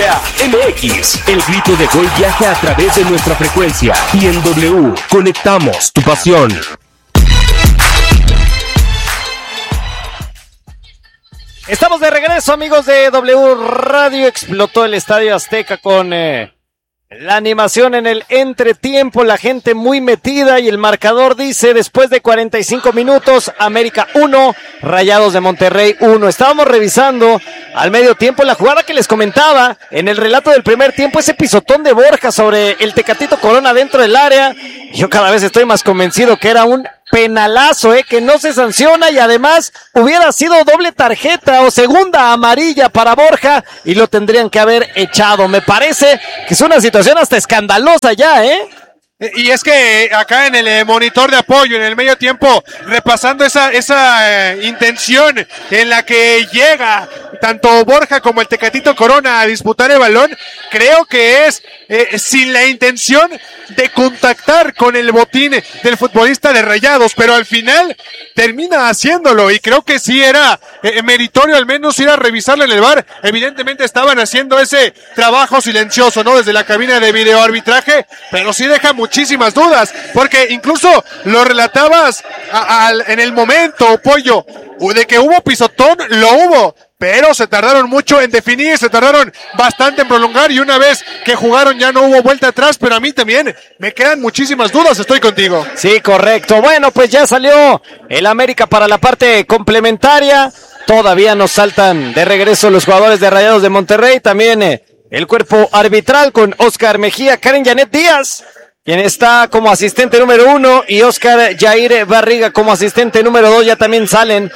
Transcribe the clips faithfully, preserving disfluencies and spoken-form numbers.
A M X. El grito de gol viaja a través de nuestra frecuencia y en W conectamos tu pasión. Estamos de regreso, amigos de W Radio. Explotó el Estadio Azteca con eh, la animación en el entretiempo, la gente muy metida y el marcador dice, después de cuarenta y cinco minutos, América uno, Rayados de Monterrey uno. Estábamos revisando al medio tiempo la jugada que les comentaba en el relato del primer tiempo, ese pisotón de Borja sobre el Tecatito Corona dentro del área. Yo cada vez estoy más convencido que era un penalazo, eh, que no se sanciona y además hubiera sido doble tarjeta o segunda amarilla para Borja y lo tendrían que haber echado. Me parece que es una situación hasta escandalosa ya, ¿eh? Y es que acá en el eh, monitor de apoyo, en el medio tiempo, repasando esa esa eh, intención en la que llega tanto Borja como el Tecatito Corona a disputar el balón, creo que es eh, sin la intención de contactar con el botín del futbolista de Rayados, pero al final termina haciéndolo y creo que sí era eh, meritorio al menos ir a revisarlo en el V A R. Evidentemente estaban haciendo ese trabajo silencioso, ¿no? Desde la cabina de videoarbitraje, pero sí deja muchísimas dudas, porque incluso lo relatabas a, a, en el momento, Pollo, de que hubo pisotón, lo hubo, pero se tardaron mucho en definir, se tardaron bastante en prolongar y una vez que jugaron ya no hubo vuelta atrás, pero a mí también me quedan muchísimas dudas, estoy contigo. Sí, correcto. Bueno, pues ya salió el América para la parte complementaria, todavía nos saltan de regreso los jugadores de Rayados de Monterrey, también eh, el cuerpo arbitral con Oscar Mejía, Karen Janet Díaz, quien está como asistente número uno, y Oscar Jair Barriga como asistente número dos, ya también salen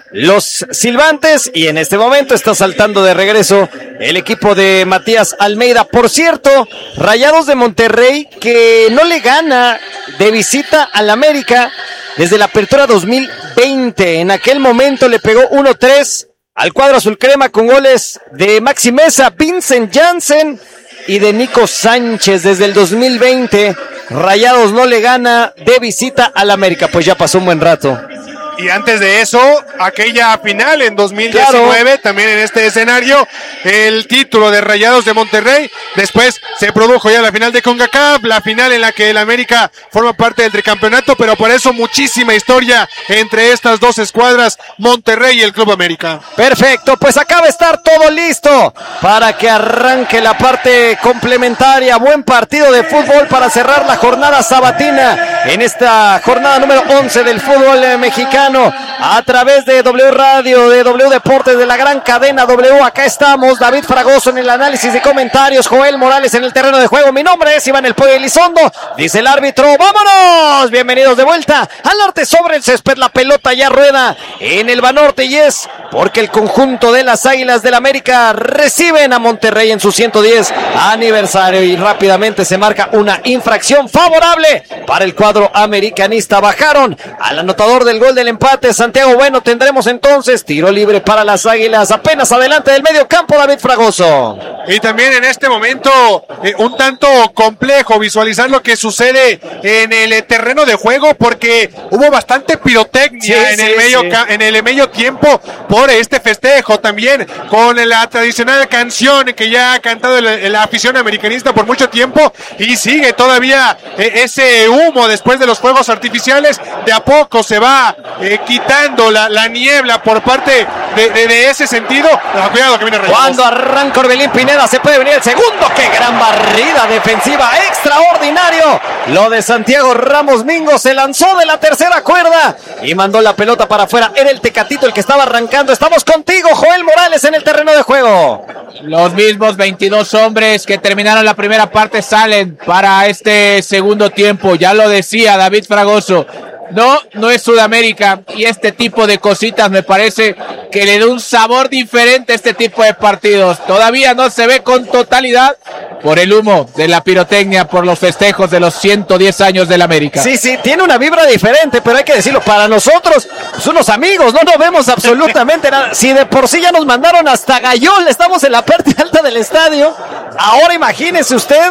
los silbantes, y en este momento está saltando de regreso el equipo de Matías Almeida. Por cierto, Rayados de Monterrey, que no le gana de visita al América desde la apertura dos mil veinte. En aquel momento le pegó uno tres al cuadro azul crema con goles de Maxi Mesa, Vincent Janssen y de Nico Sánchez. Desde el dos mil veinte, Rayados no le gana de visita al América, pues ya pasó un buen rato. Y antes de eso, aquella final en dos mil diecinueve, claro, también en este escenario, el título de Rayados de Monterrey. Después se produjo ya la final de CONCACAF, la final en la que el América forma parte del tricampeonato, pero por eso muchísima historia entre estas dos escuadras, Monterrey y el Club América. Perfecto, pues acaba de estar todo listo para que arranque la parte complementaria. Buen partido de fútbol para cerrar la jornada sabatina en esta jornada número once del fútbol eh, mexicano. A través de W Radio, de W Deportes, de la gran cadena W. Acá estamos, David Fragoso en el análisis de comentarios, Joel Morales en el terreno de juego. Mi nombre es Iván El Pollo Elizondo. Dice el árbitro, ¡vámonos! Bienvenidos de vuelta al norte sobre el césped. La pelota ya rueda en el Banorte y es porque el conjunto de las Águilas del América reciben a Monterrey en su ciento diez aniversario y rápidamente se marca una infracción favorable para el cuadro americanista. Bajaron al anotador del gol del empate, Santiago Bueno. Tendremos entonces tiro libre para las Águilas, apenas adelante del medio campo, David Fragoso. Y también en este momento eh, un tanto complejo visualizar lo que sucede en el eh, terreno de juego, porque hubo bastante pirotecnia sí, en, sí, el medio sí. ca- en el medio tiempo por este festejo, también con la tradicional canción que ya ha cantado la, la afición americanista por mucho tiempo, y sigue todavía eh, ese humo después de los fuegos artificiales. De a poco se va eh, quitando la, la niebla por parte de, de, de ese sentido. Pero cuidado que viene Rayados. Cuando arranca Orbelín Pineda, se puede venir el segundo. ¡Qué gran barrida defensiva! ¡Extraordinario! Lo de Santiago Ramos Mingo, se lanzó de la tercera cuerda y mandó la pelota para afuera. Era el Tecatito el que estaba arrancando. Estamos contigo, Joel Morales, en el terreno de juego. Los mismos veintidós hombres que terminaron la primera parte salen para este segundo tiempo. Ya lo decía David Fragoso. No, no es Sudamérica, y este tipo de cositas me parece que le da un sabor diferente a este tipo de partidos. Todavía no se ve con totalidad por el humo de la pirotecnia, por los festejos de los ciento diez años del América. Sí, sí, tiene una vibra diferente, pero hay que decirlo, para nosotros, pues unos amigos, no nos vemos absolutamente nada. Si de por sí ya nos mandaron hasta Gayol, estamos en la parte alta del estadio, ahora imagínese usted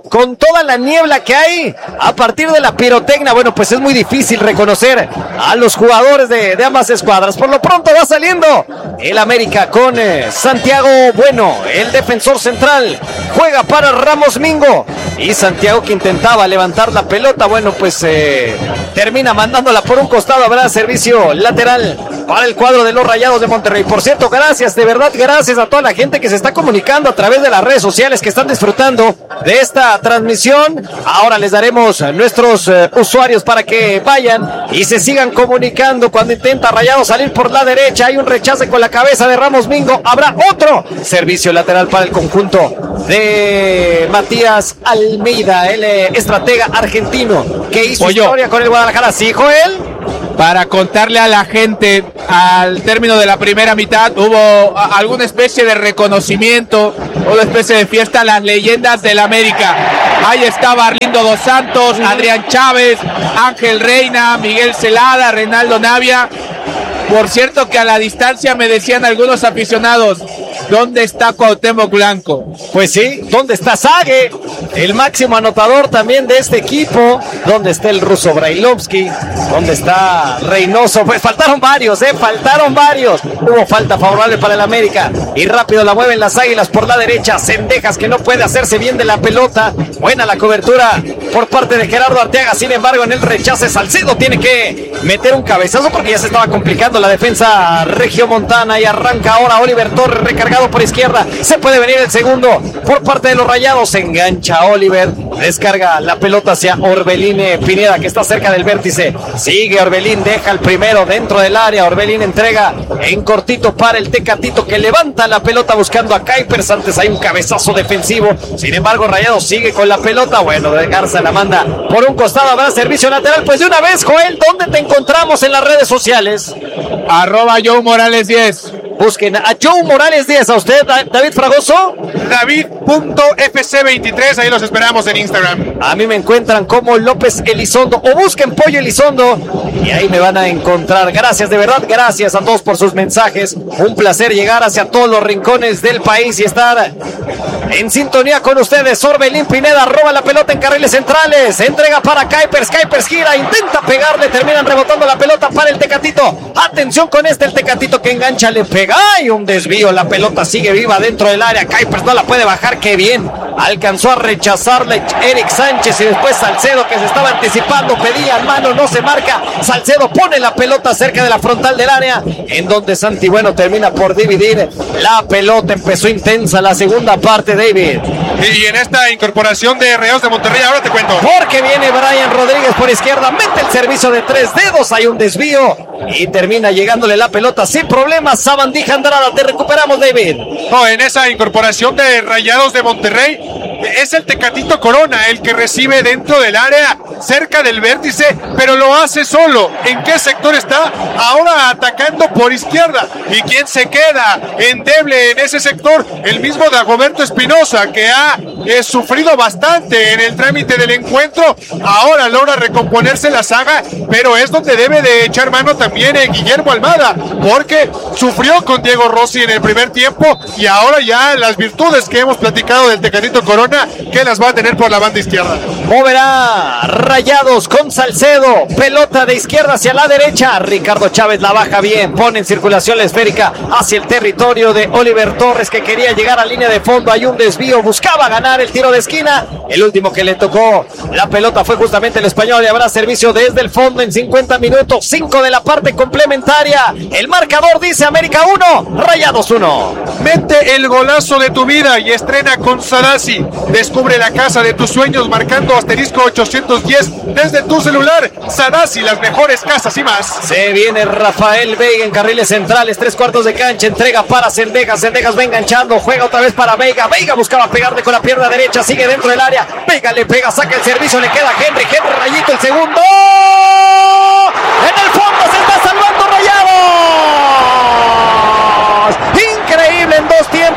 con toda la niebla que hay a partir de la pirotecnia, bueno, pues es muy difícil reconocer a los jugadores de, de ambas escuadras. Por lo pronto va saliendo el América con eh, Santiago Bueno, el defensor central, juega para Ramos Mingo, y Santiago, que intentaba levantar la pelota, bueno, pues eh, termina mandándola por un costado. Habrá servicio lateral para el cuadro de los Rayados de Monterrey. Por cierto, gracias, de verdad, gracias a toda la gente que se está comunicando a través de las redes sociales, que están disfrutando de esta transmisión. Ahora les daremos a nuestros uh, usuarios para que vayan y se sigan comunicando cuando intenta Rayados salir por la derecha. Hay un rechace con la cabeza de Ramos Mingo. Habrá otro servicio lateral para el conjunto de Matías Almeida, el eh, estratega argentino que hizo Pollo. historia con el Guadalajara. ¿Sí, Joel? Para contarle a la gente, al término de la primera mitad hubo alguna especie de reconocimiento, una especie de fiesta a las leyendas del América. Ahí estaba Arlindo Dos Santos, Adrián Chávez, Ángel Reina, Miguel Celada, Reinaldo Navia. Por cierto que a la distancia me decían algunos aficionados, ¿dónde está Cuauhtémoc Blanco? Pues sí, ¿dónde está Sague? El máximo anotador también de este equipo. ¿Dónde está el ruso Brailovsky? ¿Dónde está Reynoso? Pues faltaron varios, ¿eh? Faltaron varios. Hubo falta favorable para el América. Y rápido la mueven las Águilas por la derecha. Cendejas, que no puede hacerse bien de la pelota. Buena la cobertura por parte de Gerardo Arteaga. Sin embargo, en el rechace, Salcedo tiene que meter un cabezazo porque ya se estaba complicando la defensa regiomontana. Y arranca ahora Oliver Torres, recargado por izquierda. Se puede venir el segundo por parte de los Rayados. Se engancha Oliver, descarga la pelota hacia Orbelín Pineda, que está cerca del vértice. Sigue Orbelín, deja el primero dentro del área. Orbelín entrega en cortito para el Tecatito, que levanta la pelota buscando a Kuipers. Antes hay un cabezazo defensivo. Sin embargo, Rayados sigue con la pelota. Bueno, de Garza la manda por un costado. Habrá servicio lateral. Pues de una vez, Joel, ¿dónde te encontramos en las redes sociales? Arroba Joe Morales diez. Busquen a Joe Morales diez. A usted, David Fragoso. David punto F C veintitrés. Ahí los esperamos en Instagram. A mí me encuentran como López Elizondo, o busquen Pollo Elizondo y ahí me van a encontrar. Gracias, de verdad, gracias a todos por sus mensajes. Un placer llegar hacia todos los rincones del país y estar en sintonía con ustedes. Orbelín Pineda roba la pelota en carriles centrales. Entrega para Kuipers. Kuipers gira, intenta pegarle. Terminan rebotando la pelota para el Tecatito. Atención con este, el Tecatito que engancha, le pega. ¡Ay! Un desvío. La pelota sigue viva dentro del área. Kuipers no la puede bajar. ¡Qué bien! Alcanzó a rechazarle Eric Sánchez y después Salcedo, que se estaba anticipando. Pedía mano, no se marca. Salcedo pone la pelota cerca de la frontal del área, en donde Santi Bueno termina por dividir la pelota. Empezó intensa la segunda parte, David. Y en esta incorporación de Rayados de Monterrey, ahora te cuento. Porque viene Brian Rodríguez por izquierda, mete el servicio de tres dedos, hay un desvío y termina llegándole la pelota sin problemas. Sabandija Andrada, te recuperamos, David. No, en esa incorporación de Rayados de Monterrey es el Tecatito Corona el que recibe dentro del área, cerca del vértice, pero lo hace solo. ¿En qué sector está? Ahora atacando por izquierda. ¿Y quién se queda endeble en ese sector? El mismo Dagoberto Espinosa, que ha eh, sufrido bastante en el trámite del encuentro. Ahora logra recomponerse la saga, pero es donde debe de echar mano también eh, Guillermo Almada, porque sufrió con Diego Rossi en el primer tiempo y ahora ya las virtudes que hemos platicado del Tecatito Corona, que las va a tener por la banda izquierda. Moverá Rayados con Salcedo, pelota de izquierda hacia la derecha. Ricardo Chávez la baja bien, pone en circulación la esférica hacia el territorio de Oliver Torres, que quería llegar a línea de fondo. Hay un desvío, buscaba ganar el tiro de esquina. El último que le tocó la pelota fue justamente el español y habrá servicio desde el fondo en cincuenta minutos, cinco de la parte complementaria. El marcador dice América uno, Rayados uno. Mete el golazo de tu vida y estrena con Sadasi. Descubre la casa de tus sueños marcando asterisco ochocientos diez desde tu celular. Sadasi, las mejores casas y más. Se viene Rafael Veiga en carriles centrales, tres cuartos de cancha, entrega para Cendejas. Cendejas va enganchando, juega otra vez para Veiga. Veiga buscaba pegarle con la pierna derecha, sigue dentro del área. Veiga le pega, saca el servicio, le queda a Henry. Henry Rayito el segundo. En el fondo se está salvando Rayados. Increíble en dos tiempos.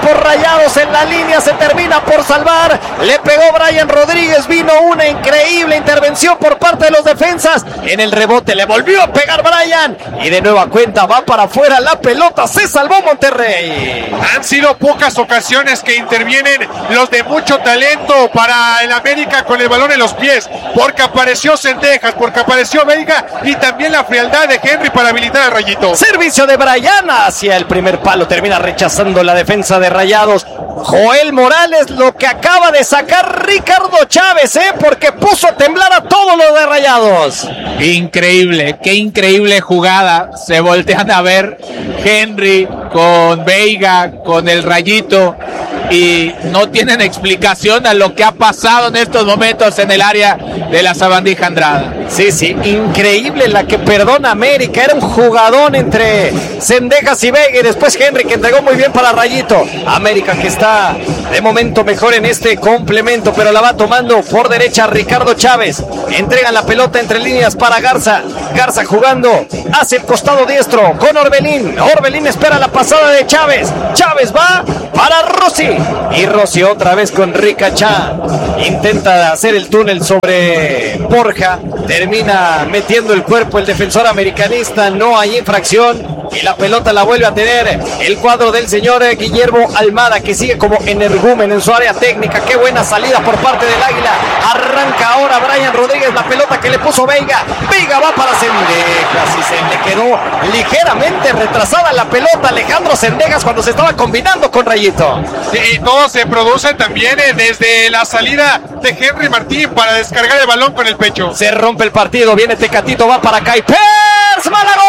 por Rayados en la línea, se termina por salvar. Le pegó Brian Rodríguez, vino una increíble intervención por parte de los defensas. En el rebote le volvió a pegar Brian y de nueva cuenta va para afuera la pelota. Se salvó Monterrey. Han sido pocas ocasiones que intervienen los de mucho talento para el América con el balón en los pies, porque apareció Cendejas, porque apareció Veiga y también la frialdad de Henry para habilitar al Rayito. Servicio de Brian hacia el primer palo, termina rechazando la defensa de Rayados. Joel Morales, lo que acaba de sacar Ricardo Chávez, ¿eh? Porque puso a temblar a todos los de Rayados. Increíble, qué increíble jugada. Se voltean a ver Henry con Veiga, con el Rayito, y no tienen explicación a lo que ha pasado en estos momentos en el área de la Sabandija Andrada. Sí, sí, increíble la que perdona América. Era un jugadón entre Cendejas y Veiga y después Henry, que entregó muy bien para Rayito. América que está de momento mejor en este complemento, pero la va tomando por derecha Ricardo Chávez. Entregan la pelota entre líneas para Garza. Garza jugando hacia el costado diestro con Orbelín. Orbelín espera la pasada de Chávez. Chávez va para Rossi. Y Rossi otra vez con Ricacha. Intenta hacer el túnel sobre Borja. Termina metiendo el cuerpo el defensor americanista. No hay infracción. Y la pelota la vuelve a tener el cuadro del señor Guillermo Almada, que sigue como energúmen en su área técnica. Qué buena salida por parte del Águila. Arranca ahora Brian Rodríguez, la pelota que le puso Veiga. Veiga va para Cendejas y se le quedó ligeramente retrasada la pelota Alejandro Cendejas cuando se estaba combinando con Rayito. Y todo se produce también desde la salida de Henry Martín para descargar el balón con el pecho. Se rompe el partido, viene Tecatito, va para Kaipers. ¡Malagón!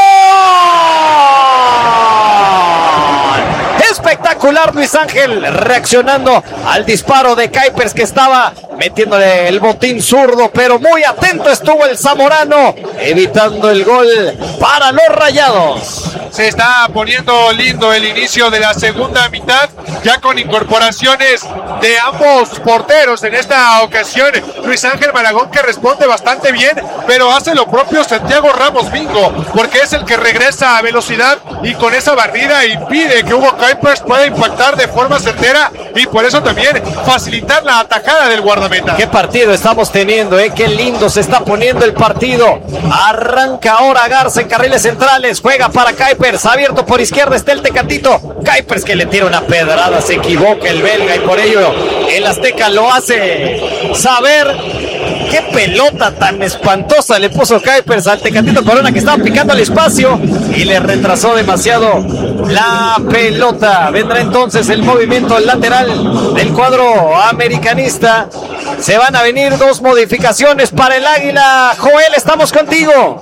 Espectacular Luis Ángel reaccionando al disparo de Kaipers, que estaba metiéndole el botín zurdo, pero muy atento estuvo el zamorano, evitando el gol para los Rayados. Se está poniendo lindo el inicio de la segunda mitad, ya con incorporaciones de ambos porteros. En esta ocasión Luis Ángel Malagón, que responde bastante bien, pero hace lo propio Santiago Ramos Mingo, porque es el que regresa a velocidad y con esa barrida impide que Hugo Kaipers pueda impactar de forma certera y por eso también facilitar la atajada del guardameta. Qué partido estamos teniendo, ¿eh? Qué lindo se está poniendo el partido. Arranca ahora Garza en carriles centrales, juega para Kaipers, abierto por izquierda está el Tecatito. Kaipers que le tira una pedrada, se equivoca el belga y por ello el Azteca lo hace saber. Qué pelota tan espantosa le puso Kaipers al Tecatito Corona, que estaba picando al espacio y le retrasó demasiado la pelota. Vendrá entonces el movimiento lateral del cuadro americanista. Se van a venir dos modificaciones para el Águila. Joel, estamos contigo.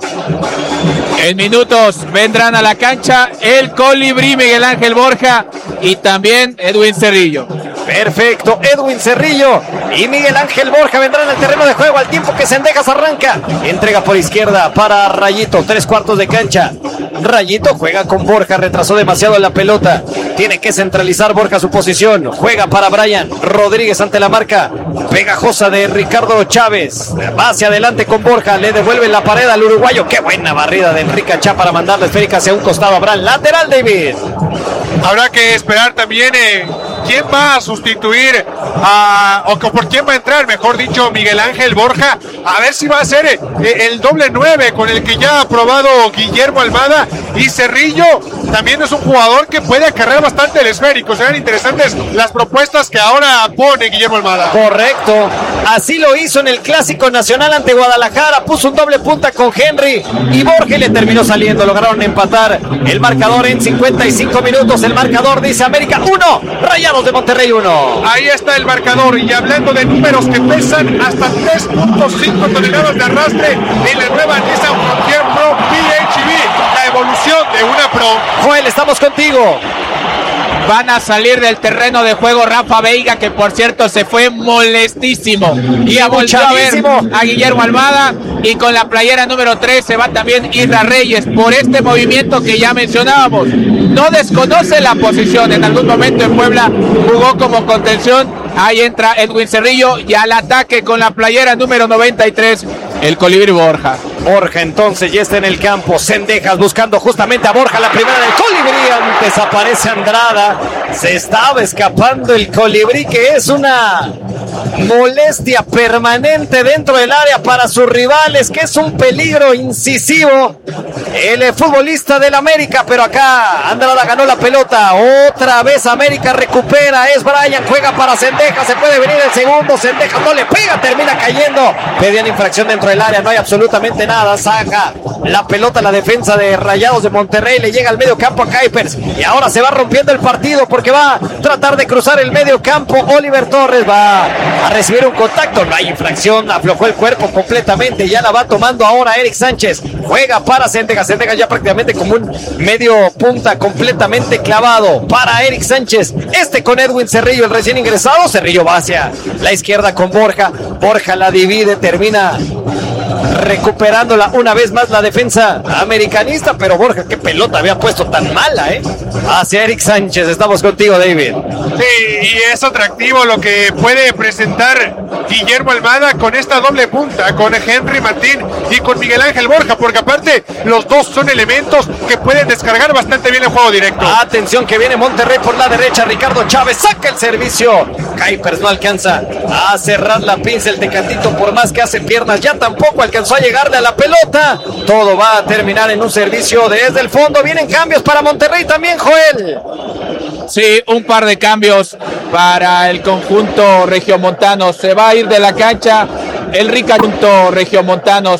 En minutos vendrán a la cancha el colibrí Miguel Ángel Borja y también Edwin Cerrillo. Perfecto, Edwin Cerrillo y Miguel Ángel Borja vendrán al terreno de juego al tiempo que Cendejas arranca. Entrega por izquierda para Rayito, tres cuartos de cancha. Rayito juega con Borja, retrasó demasiado la pelota. Tiene que centralizar Borja su posición. Juega para Brian Rodríguez ante la marca pegajosa de Ricardo Chávez. Va hacia adelante con Borja, le devuelve la pared al uruguayo. Qué buena barrida de Enrique Achá para mandar la esférica hacia un costado. Habrá lateral, David. Habrá que esperar también eh, quién va a sustituir a, o por quién va a entrar, mejor dicho, Miguel Ángel Borja. A ver si va a ser eh, el doble nueve con el que ya ha probado Guillermo Almada. Y Cerrillo también es un jugador que puede acarrear bastante el esférico. Serán interesantes las propuestas que ahora pone Guillermo Almada. Correcto, así lo hizo en el Clásico Nacional ante Guadalajara. Puso un doble punta con Henry y Borja le terminó saliendo. Lograron empatar el marcador en cincuenta y cinco minutos. El marcador dice América uno, Rayados de Monterrey uno. Ahí está el marcador. Y hablando de números que pesan hasta tres punto cinco toneladas de arrastre en la nueva Nissan Frontier Pro P H E V, la evolución de una Pro. Joel, estamos contigo. Van a salir del terreno de juego Rafa Veiga, que por cierto se fue molestísimo. Y a volver a ver a Guillermo Almada. Y con la playera número tres se va también Isra Reyes por este movimiento que ya mencionábamos. No desconoce la posición. En algún momento en Puebla jugó como contención Ahí entra Edwin Cerrillo y al ataque con la playera número noventa y tres, el colibrí Borja. Borja entonces ya está en el campo. Cendejas buscando justamente a Borja. La primera del colibrí. Antes aparece Andrada. Se estaba escapando el colibrí, que es una molestia permanente dentro del área para sus rivales, que es un peligro incisivo el futbolista del América. Pero acá Andrada ganó la pelota. Otra vez América recupera. Es Brian, juega para Cendejas. Se puede venir el segundo. Cendejas no le pega, termina cayendo. Pedían infracción dentro del área. No hay absolutamente nada. Saca la pelota la defensa de Rayados de Monterrey. Le llega al medio campo a Kuipers. Y ahora se va rompiendo el partido porque va a tratar de cruzar el medio campo. Oliver Torres va a recibir un contacto. No hay infracción. Aflojó el cuerpo completamente. Ya la va tomando ahora Eric Sánchez. Juega para Cendejas. Cendejas ya prácticamente como un medio punta completamente clavado para Eric Sánchez. Este con Edwin Cerrillo, el recién ingresado. Cerrillo va hacia la izquierda con Borja. Borja la divide. Termina recuperándola una vez más la defensa americanista, pero Borja, qué pelota había puesto tan mala, ¿eh? Hacia Eric Sánchez. Estamos contigo, David. Sí, y es atractivo lo que puede presentar Guillermo Almada con esta doble punta, con Henry Martín y con Miguel Ángel Borja, porque aparte los dos son elementos que pueden descargar bastante bien el juego directo. Atención que viene Monterrey por la derecha. Ricardo Chávez saca el servicio. Kuipers no alcanza a cerrar la pinza. El Tecatito, por más que hace piernas, ya tampoco alcanzó a llegarle a la pelota. Todo va a terminar en un servicio desde el fondo. Vienen cambios para Monterrey también, Joel. Sí, un par de cambios para el conjunto regiomontano. Se va a ir de la cancha el rico conjunto regiomontano.